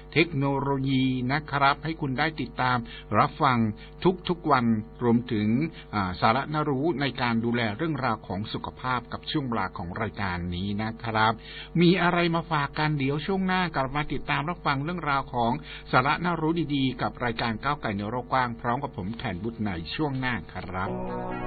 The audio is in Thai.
เทคโนโลยีนะครับให้คุณได้ติดตามรับฟังทุกๆวันรวมถึงสาระน่ารู้ในการดูแลเรื่องราวของสุขภาพกับช่วงเวลาของรายการนี้นะครับมีอะไรมาฝากกันเดี๋ยวช่วงหน้ากลับมาติดตามรับฟังเรื่องราวของสาระน่ารู้ดีๆกับรายการก้าวไกลในโลกกว้างพร้อมกับผมแทนบุตรในช่วงหน้าครับ